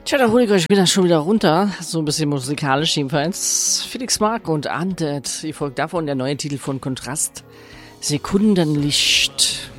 Tja, da hole ich euch wieder schon wieder runter. So ein bisschen musikalisch jedenfalls. Felix Mark und Undead. Wie folgt davon der neue Titel von Kontrast. Sekundenlicht.